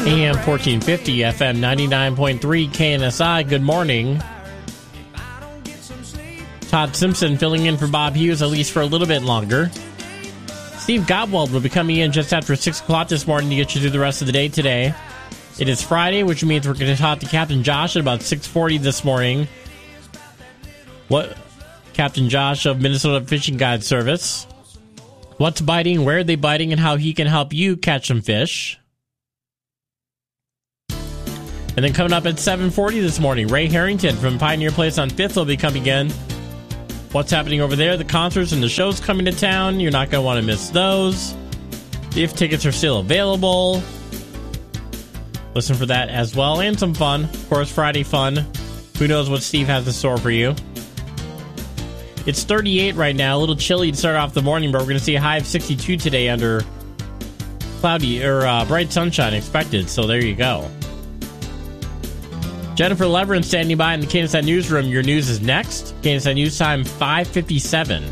AM 1450, FM 99.3, KNSI. Good morning. Todd Simpson filling in for Bob Hughes, at least for a little bit longer. Steve Gotwald will be coming in just after 6 o'clock this morning to get you through the rest of the day today. It is Friday, which means we're going to talk to Captain Josh at about 6:40 this morning. Captain Josh of Minnesota Fishing Guide Service. What's biting, where are they biting, and how he can help you catch some fish. And then coming up at 7:40 this morning, Ray Harrington from Pioneer Place on 5th will be coming in. What's happening over there, the concerts and the shows coming to town. You're not going to want to miss those. If tickets are still available. Listen for that as well. And some fun. Of course, Friday fun. Who knows what Steve has in store for you. It's 38 right now. A little chilly to start off the morning, but we're going to see a high of 62 today under cloudy or bright sunshine expected. So there you go. Jennifer Leverin standing by in the KNSI Newsroom. Your news is next. KNSI News Time 5:57.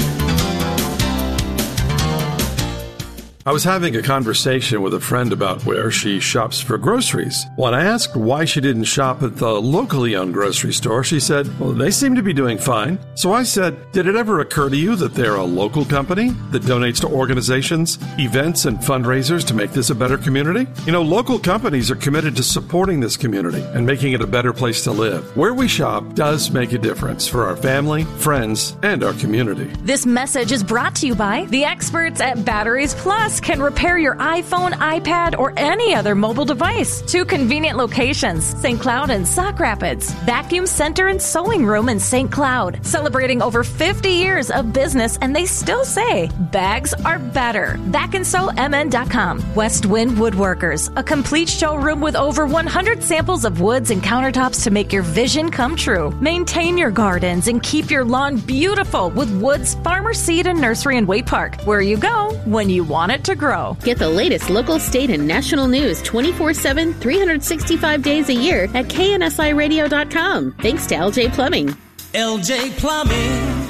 I was having a conversation with a friend about where she shops for groceries. When I asked why she didn't shop at the locally owned grocery store, she said, well, they seem to be doing fine. So I said, did it ever occur to you that they're a local company that donates to organizations, events, and fundraisers to make this a better community? You know, local companies are committed to supporting this community and making it a better place to live. Where we shop does make a difference for our family, friends, and our community. This message is brought to you by the experts at Batteries Plus. Can repair your iPhone, iPad, or any other mobile device. 2 convenient locations, St. Cloud and Sauk Rapids. Vacuum Center and Sewing Room in St. Cloud. Celebrating over 50 years of business, and they still say, bags are better. BackandSewMN.com. West Wind Woodworkers. A complete showroom with over 100 samples of woods and countertops to make your vision come true. Maintain your gardens and keep your lawn beautiful with Woods Farmer Seed and Nursery in Waite Park, where you go when you want it to grow. Get the latest local, state, and national news 24/7, 365 days a year at KNSIRadio.com. Thanks to LJ Plumbing. LJ Plumbing.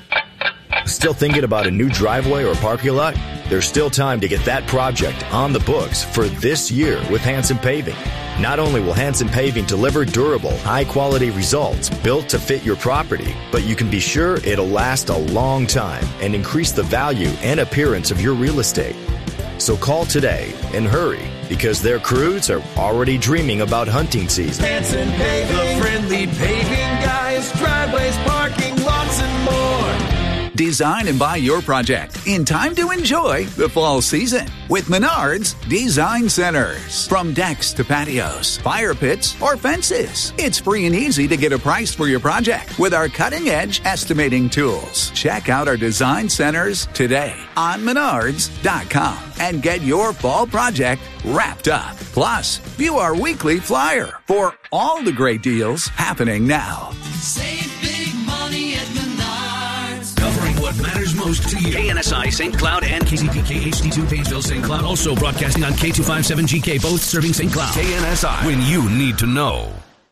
Still thinking about a new driveway or parking lot? There's still time to get that project on the books for this year with Hanson Paving. Not only will Hanson Paving deliver durable, high-quality results built to fit your property, but you can be sure it'll last a long time and increase the value and appearance of your real estate. So call today and hurry, because their crews are already dreaming about hunting season. Hanson Paving, the friendly paving guys, driveways, parking lots, and more. Design and buy your project in time to enjoy the fall season with Menards Design Centers. From decks to patios, fire pits, or fences, it's free and easy to get a price for your project with our cutting-edge estimating tools. Check out our design centers today on Menards.com and get your fall project wrapped up. Plus, view our weekly flyer for all the great deals happening now. Save big money at Menards. Covering what matters most to you. KNSI St. Cloud and KZPK HD2 Painesville St. Cloud. Also broadcasting on K257GK, both serving St. Cloud. KNSI, when you need to know.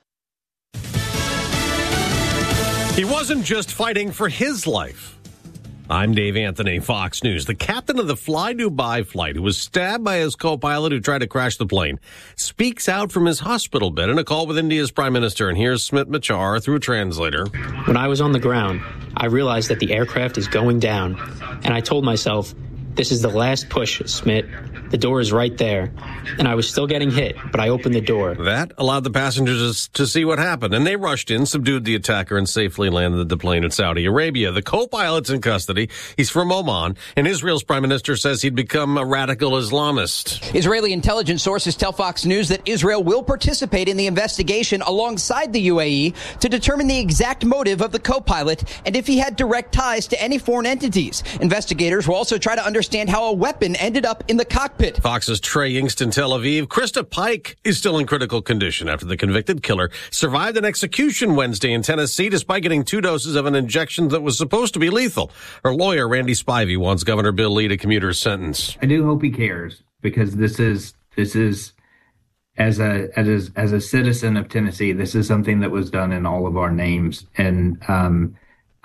He wasn't just fighting for his life. I'm Dave Anthony, Fox News. The captain of the Fly Dubai flight, who was stabbed by his co-pilot who tried to crash the plane, speaks out from his hospital bed in a call with India's Prime Minister. And here's Smit Machar through a translator. When I was on the ground, I realized that the aircraft is going down. And I told myself, this is the last push, Smit. The door is right there. And I was still getting hit, but I opened the door. That allowed the passengers to see what happened, and they rushed in, subdued the attacker, and safely landed the plane in Saudi Arabia. The co-pilot's in custody. He's from Oman, and Israel's prime minister says he'd become a radical Islamist. Israeli intelligence sources tell Fox News that Israel will participate in the investigation alongside the UAE to determine the exact motive of the co-pilot and if he had direct ties to any foreign entities. Investigators will also try to understand how a weapon ended up in the cockpit. Fox's Trey Yingst in Tel Aviv. Krista Pike is still in critical condition after the convicted killer survived an execution Wednesday in Tennessee despite getting 2 doses of an injection that was supposed to be lethal. Her lawyer, Randy Spivey, wants Governor Bill Lee to commute her sentence. I do hope he cares, because this is as a citizen of Tennessee, this is something that was done in all of our names. And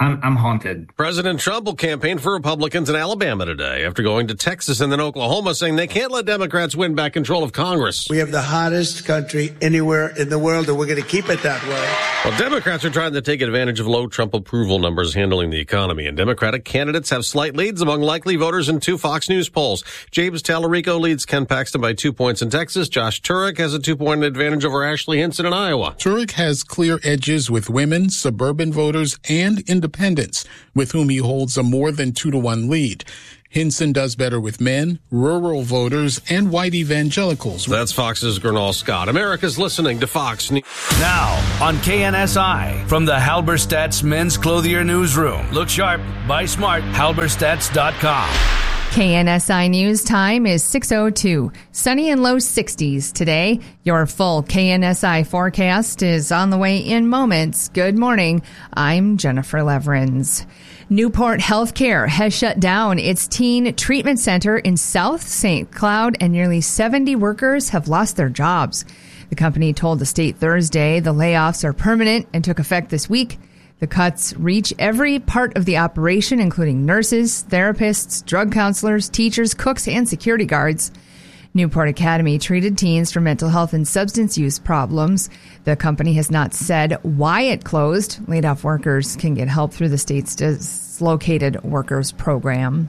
I'm haunted. President Trump will campaign for Republicans in Alabama today after going to Texas and then Oklahoma, saying they can't let Democrats win back control of Congress. We have the hottest country anywhere in the world, and we're going to keep it that way. Well, Democrats are trying to take advantage of low Trump approval numbers handling the economy, and Democratic candidates have slight leads among likely voters in 2 Fox News polls. James Tallarico leads Ken Paxton by 2 points in Texas. Josh Turek has a 2-point advantage over Ashley Hinson in Iowa. Turek has clear edges with women, suburban voters, and independents, with whom he holds a more than 2-to-1 lead. Hinson does better with men, rural voters, and white evangelicals. That's Fox's Gernal Scott. America's listening to Fox News. Now on KNSI from the Halberstadt's Men's Clothier Newsroom. Look sharp, buy smart, halberstadts.com. KNSI News time is 6:02. Sunny and low 60s today. Your full KNSI forecast is on the way in moments. Good morning. I'm Jennifer Leverins. Newport Healthcare has shut down its teen treatment center in South St. Cloud, and nearly 70 workers have lost their jobs. The company told the state Thursday the layoffs are permanent and took effect this week. The cuts reach every part of the operation, including nurses, therapists, drug counselors, teachers, cooks, and security guards. Newport Academy treated teens for mental health and substance use problems. The company has not said why it closed. Laid-off workers can get help through the state's dislocated workers program.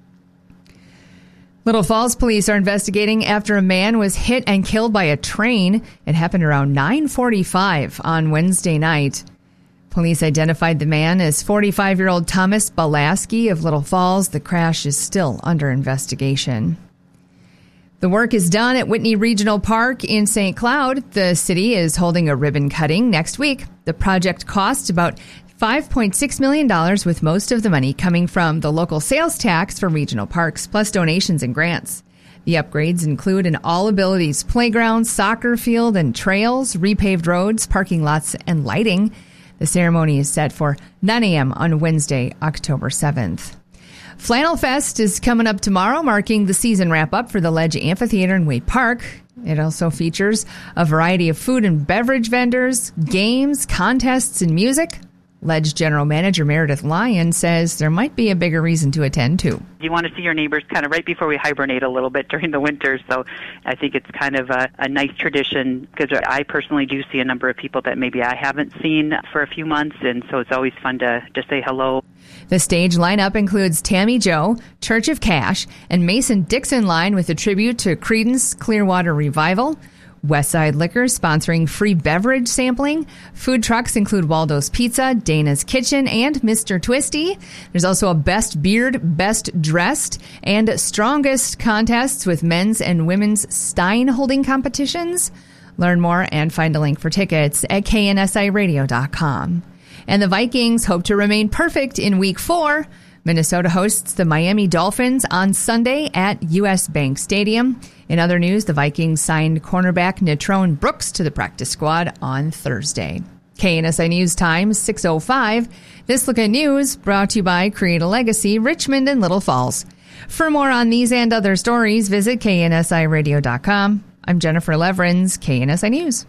Little Falls police are investigating after a man was hit and killed by a train. It happened around 9:45 on Wednesday night. Police identified the man as 45-year-old Thomas Balaski of Little Falls. The crash is still under investigation. The work is done at Whitney Regional Park in St. Cloud. The city is holding a ribbon cutting next week. The project cost about $5.6 million, with most of the money coming from the local sales tax for regional parks, plus donations and grants. The upgrades include an all-abilities playground, soccer field and trails, repaved roads, parking lots, and lighting. The ceremony is set for 9 a.m. on Wednesday, October 7th. Flannel Fest is coming up tomorrow, marking the season wrap-up for the Ledge Amphitheater in Waite Park. It also features a variety of food and beverage vendors, games, contests, and music. Ledge General Manager Meredith Lyon says there might be a bigger reason to attend, too. You want to see your neighbors kind of right before we hibernate a little bit during the winter, so I think it's kind of a nice tradition, because I personally do see a number of people that maybe I haven't seen for a few months, and so it's always fun to say hello. The stage lineup includes Tammy Joe, Church of Cash, and Mason Dixon Line with a tribute to Creedence Clearwater Revival. Westside Liquor sponsoring free beverage sampling. Food trucks include Waldo's Pizza, Dana's Kitchen, and Mr. Twisty. There's also a Best Beard, Best Dressed, and Strongest contests with men's and women's Stein holding competitions. Learn more and find a link for tickets at KNSIRadio.com. And the Vikings hope to remain perfect in Week 4. Minnesota hosts the Miami Dolphins on Sunday at U.S. Bank Stadium. In other news, the Vikings signed cornerback Natrone Brooks to the practice squad on Thursday. KNSI News Time, 6:05. This Look at News brought to you by Create a Legacy, Richmond and Little Falls. For more on these and other stories, visit KNSIRadio.com. I'm Jennifer Leverins, KNSI News.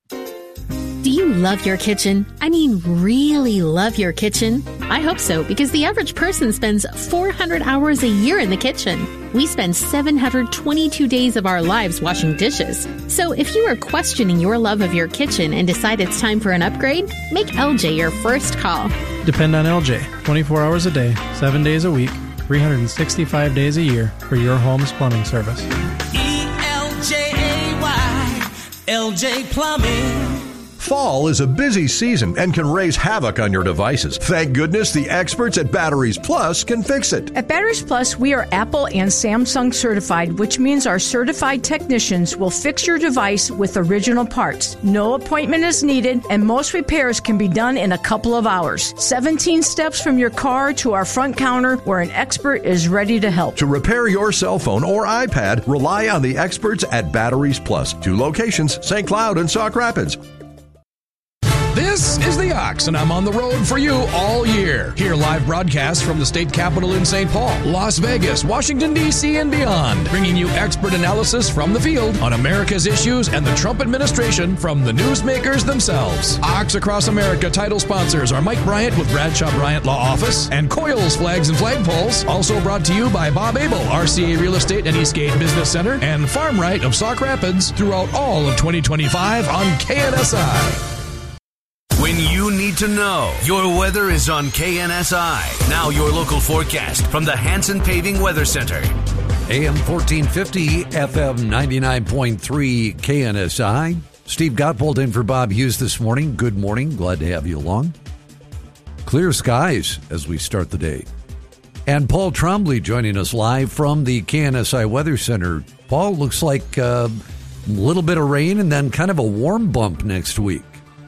Do you love your kitchen? I mean, really love your kitchen? I hope so, because the average person spends 400 hours a year in the kitchen. We spend 722 days of our lives washing dishes. So if you are questioning your love of your kitchen and decide it's time for an upgrade, make LJ your first call. Depend on LJ 24 hours a day, 7 days a week, 365 days a year for your home's plumbing service. ELJAY, LJ Plumbing. Fall is a busy season and can raise havoc on your devices. Thank goodness the experts at Batteries Plus can fix it. At Batteries Plus, we are Apple and Samsung certified, which means our certified technicians will fix your device with original parts. No appointment is needed, and most repairs can be done in a couple of hours. 17 steps from your car to our front counter, where an expert is ready to help. To repair your cell phone or iPad, rely on the experts at Batteries Plus. 2 locations, St. Cloud and Sauk Rapids. This is the Cox, and I'm on the road for you all year. Hear live broadcasts from the state capitol in St. Paul, Las Vegas, Washington, D.C., and beyond, bringing you expert analysis from the field on America's issues and the Trump administration from the newsmakers themselves. Ox Across America title sponsors are Mike Bryant with Bradshaw Bryant Law Office and Coyle's Flags and Flagpoles. Also brought to you by Bob Abel, RCA Real Estate and Eastgate Business Center, and Farm Right of Sauk Rapids throughout all of 2025 on KNSI. When you need to know, your weather is on KNSI. Now your local forecast from the Hanson Paving Weather Center. AM 1450, FM 99.3 KNSI. Steve Gottbold in for Bob Hughes this morning. Good morning. Glad to have you along. Clear skies as we start the day. And Paul Trombley joining us live from the KNSI Weather Center. Paul, looks like a little bit of rain and then kind of a warm bump next week.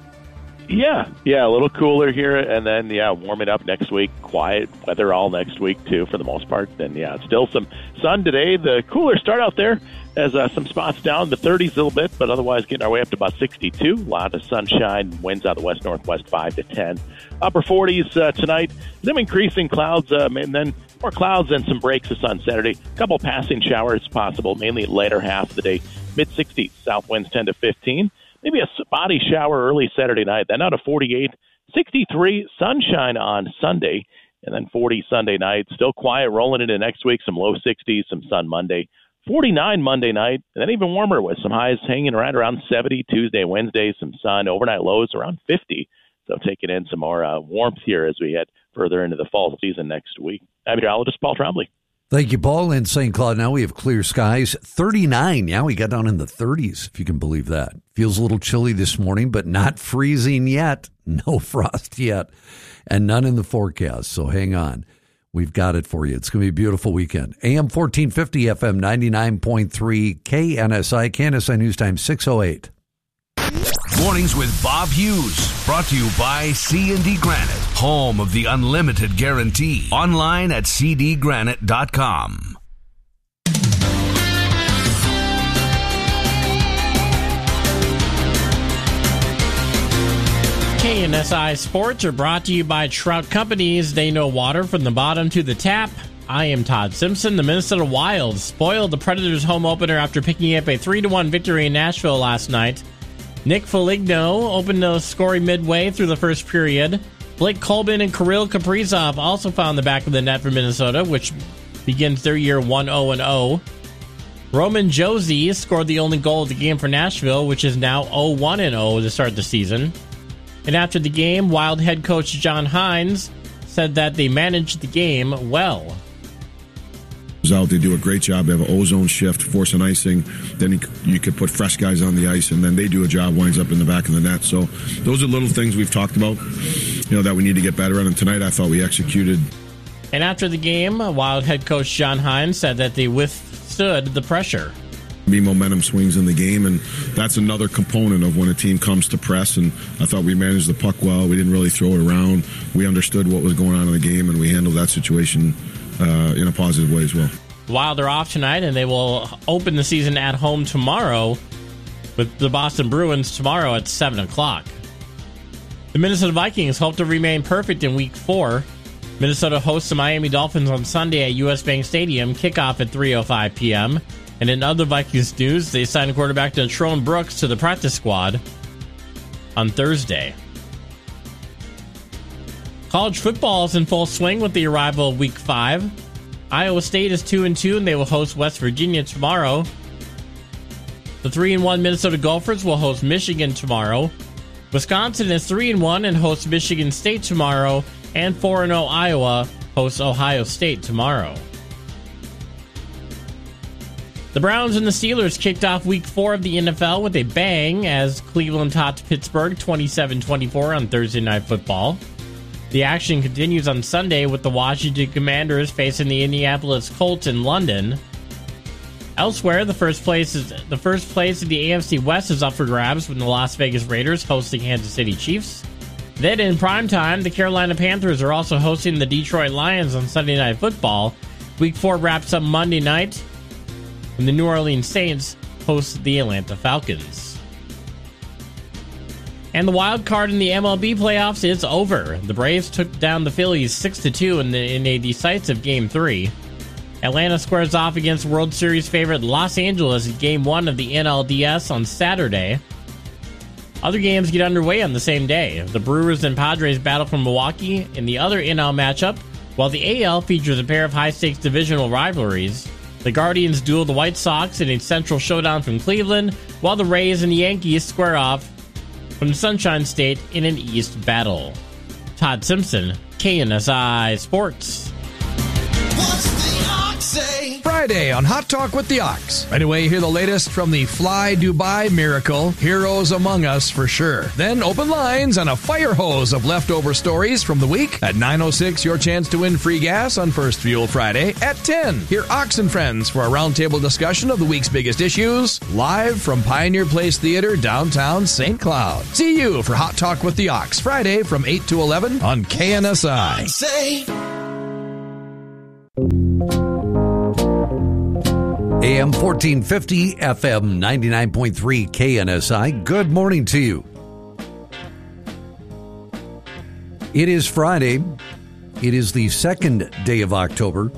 Yeah, a little cooler here, and then, warming up next week. Quiet weather all next week, too, for the most part. Then, still some sun today. The cooler start out there as some spots down the 30s a little bit, but otherwise getting our way up to about 62. A lot of sunshine, winds out the west-northwest 5 to 10. Upper 40s tonight. Some increasing clouds, and then more clouds and some breaks of sun Saturday. A couple passing showers possible, mainly later half of the day. Mid-60s, south winds 10 to 15. Maybe a spotty shower early Saturday night. Then out of 48, 63, sunshine on Sunday, and then 40 Sunday night. Still quiet rolling into next week. Some low 60s, some sun Monday. 49 Monday night, and then even warmer with some highs hanging right around 70 Tuesday, Wednesday. Some sun, overnight lows around 50. So taking in some more warmth here as we head further into the fall season next week. I'm meteorologist Paul Trombley. Thank you, Paul. In St. Cloud now we have clear skies. 39. Yeah, we got down in the 30s, if you can believe that. Feels a little chilly this morning, but not freezing yet. No frost yet. And none in the forecast, so hang on. We've got it for you. It's going to be a beautiful weekend. AM 1450, FM 99.3, KNSI. KNSI News Time 6:08. Mornings with Bob Hughes, brought to you by C&D Granite, home of the unlimited guarantee. Online at cdgranite.com. KNSI Sports are brought to you by Trout Companies. They know water from the bottom to the tap. I am Todd Simpson. The Minnesota Wild spoiled the Predators' home opener after picking up a 3-1 victory in Nashville last night. Nick Foligno opened the scoring midway through the first period. Blake Colbin and Kirill Kaprizov also found the back of the net for Minnesota, which begins their year 1-0-0. Roman Josi scored the only goal of the game for Nashville, which is now 0-1-0 to start the season. And after the game, Wild head coach John Hines said that they managed the game well. Out, they do a great job. They have an ozone shift, force an icing. Then you could put fresh guys on the ice, and then they do a job, winds up in the back of the net. So those are little things we've talked about, that we need to get better at. And tonight I thought we executed. And after the game, Wild head coach John Hines said that they withstood the pressure. Momentum swings in the game, and that's another component of when a team comes to press. And I thought we managed the puck well. We didn't really throw it around. We understood what was going on in the game, and we handled that situation in a positive way as well. Wild are off tonight, and they will open the season at home tomorrow with the Boston Bruins tomorrow at 7 o'clock. The Minnesota Vikings hope to remain perfect in Week 4. Minnesota hosts the Miami Dolphins on Sunday at U.S. Bank Stadium, kickoff at 3:05 p.m. And in other Vikings news, they signed quarterback Natrone Brooks to the practice squad on Thursday. College football is in full swing with the arrival of Week 5. Iowa State is 2-2, and they will host West Virginia tomorrow. The 3-1 Minnesota Gophers will host Michigan tomorrow. Wisconsin is 3-1 and hosts Michigan State tomorrow. And 4-0 Iowa hosts Ohio State tomorrow. The Browns and the Steelers kicked off Week 4 of the NFL with a bang as Cleveland topped Pittsburgh 27-24 on Thursday Night Football. The action continues on Sunday with the Washington Commanders facing the Indianapolis Colts in London. Elsewhere, the first place of the AFC West is up for grabs when the Las Vegas Raiders host the Kansas City Chiefs. Then in primetime, the Carolina Panthers are also hosting the Detroit Lions on Sunday Night Football. Week 4 wraps up Monday night when the New Orleans Saints host the Atlanta Falcons. And the wild card in the MLB playoffs is over. The Braves took down the Phillies 6-2 in a decisive Game 3. Atlanta squares off against World Series favorite Los Angeles in Game 1 of the NLDS on Saturday. Other games get underway on the same day. The Brewers and Padres battle from Milwaukee in the other NL matchup, while the AL features a pair of high-stakes divisional rivalries. The Guardians duel the White Sox in a central showdown from Cleveland, while the Rays and the Yankees square off from Sunshine State in an East battle. Todd Simpson, KNSI Sports. Friday on Hot Talk with the Ox. Right away, hear the latest from the Fly Dubai miracle. Heroes among us for sure. Then open lines and a fire hose of leftover stories from the week. At 9:06, your chance to win free gas on First Fuel Friday. At 10, hear Ox and Friends for a roundtable discussion of the week's biggest issues. Live from Pioneer Place Theater, downtown St. Cloud. See you for Hot Talk with the Ox Friday from 8 to 11 on KNSI. AM 1450, FM 99.3 KNSI. Good morning to you. It is Friday. It is the second day of October.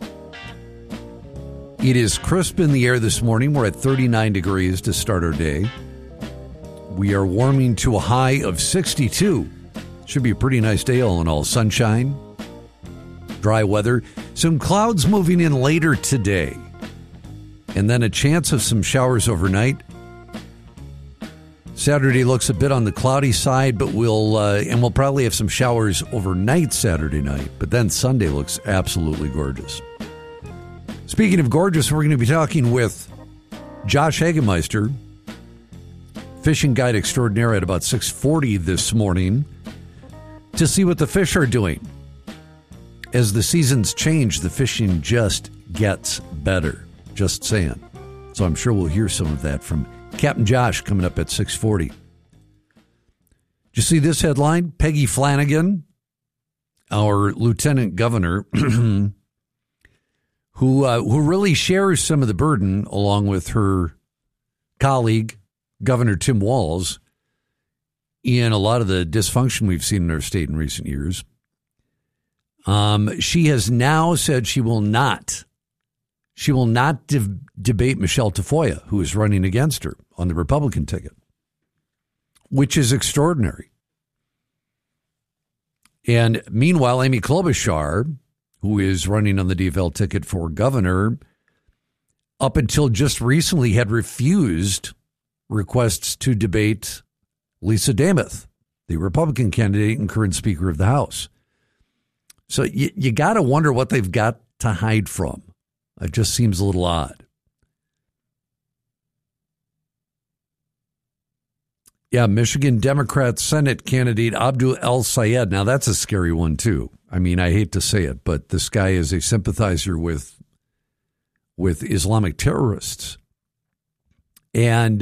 It is crisp in the air this morning. We're at 39 degrees to start our day. We are warming to a high of 62. Should be a pretty nice day all in all. Sunshine, dry weather. Some clouds moving in later today. And then a chance of some showers overnight. Saturday looks a bit on the cloudy side, but we'll probably have some showers overnight Saturday night. But then Sunday looks absolutely gorgeous. Speaking of gorgeous, we're going to be talking with Josh Hagemeister, fishing guide extraordinaire, at about 6:40 this morning to see what the fish are doing. As the seasons change, the fishing just gets better. Just saying. So I'm sure we'll hear some of that from Captain Josh coming up at 6:40. Did you see this headline? Peggy Flanagan, our lieutenant governor, who really shares some of the burden along with her colleague, Governor Tim Walz, in a lot of the dysfunction we've seen in our state in recent years. She has now said she will not debate Michelle Tafoya, who is running against her on the Republican ticket, which is extraordinary. And meanwhile, Amy Klobuchar, who is running on the DFL ticket for governor, up until just recently had refused requests to debate Lisa Dameth, the Republican candidate and current Speaker of the House. So you got to wonder what they've got to hide from. It just seems a little odd. Yeah, Michigan Democrat Senate candidate Abdul El-Sayed. Now, that's a scary one, too. I mean, I hate to say it, but this guy is a sympathizer with Islamic terrorists. And,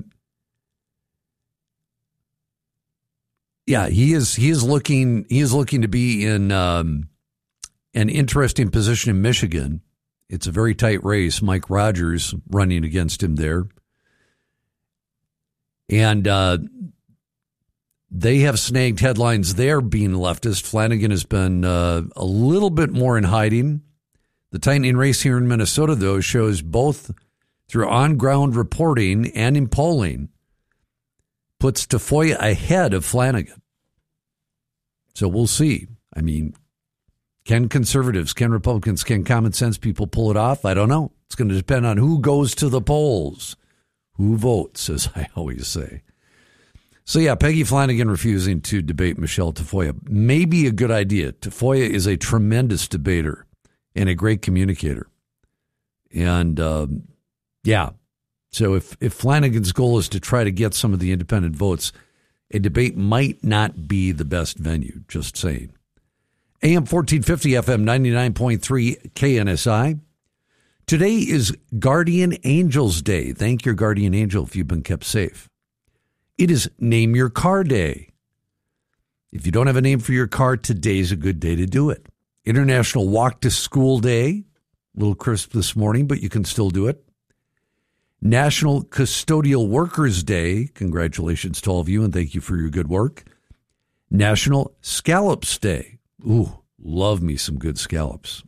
he is looking to be in an interesting position in Michigan. It's a very tight race. Mike Rogers running against him there. And they have snagged headlines there being leftist. Flanagan has been a little bit more in hiding. The tightening race here in Minnesota, though, shows both through on-ground reporting and in polling, puts Tafoya ahead of Flanagan. So we'll see. I mean, can conservatives, can Republicans, can common sense people pull it off? I don't know. It's going to depend on who goes to the polls, who votes, as I always say. So, yeah, Peggy Flanagan refusing to debate Michelle Tafoya may be a good idea. Tafoya is a tremendous debater and a great communicator. And, so if Flanagan's goal is to try to get some of the independent votes, a debate might not be the best venue, just saying. AM 1450, FM 99.3 KNSI. Today is Guardian Angels Day. Thank your guardian angel if you've been kept safe. It is Name Your Car Day. If you don't have a name for your car, today's a good day to do it. International Walk to School Day. A little crisp this morning, but you can still do it. National Custodial Workers Day. Congratulations to all of you, and thank you for your good work. National Scallops Day. Ooh, love me some good scallops.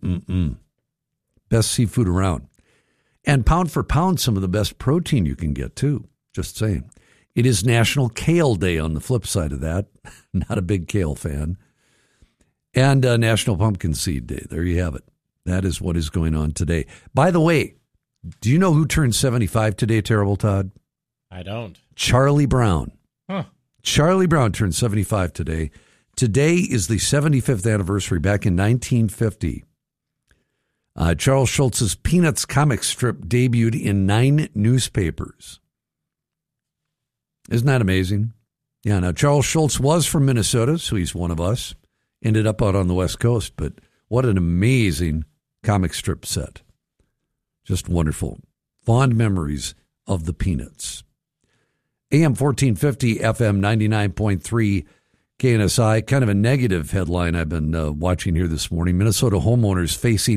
Best seafood around. And pound for pound, some of the best protein you can get, too. Just saying. It is National Kale Day on the flip side of that. Not a big kale fan. And National Pumpkin Seed Day. There you have it. That is what is going on today. By the way, do you know who turned 75 today, Terrible Todd? I don't. Charlie Brown. Huh. Charlie Brown turned 75 today. Today is the 75th anniversary. Back in 1950, Charles Schultz's Peanuts comic strip debuted in 9 newspapers. Isn't that amazing? Yeah, now Charles Schultz was from Minnesota, so he's one of us. Ended up out on the West Coast, but what an amazing comic strip set. Just wonderful. Fond memories of the Peanuts. AM 1450, FM 99.3, KNSI. Kind of a negative headline I've been watching here this morning. Minnesota homeowners facing